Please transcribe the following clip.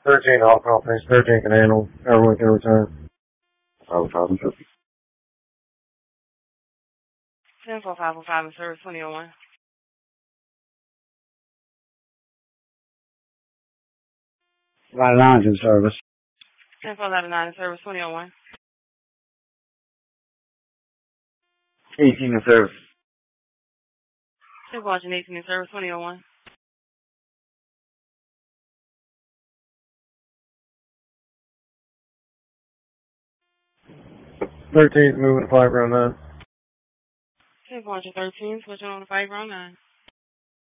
13 all companies, 13 can handle, everyone can return. 10-4505 in service 2001. Line 9's in service. 10-499 in service 2001. 18 in service. 10-418 in service 2001. 13's moving to 5 round 9. 10-413, switching on to 5 round 9.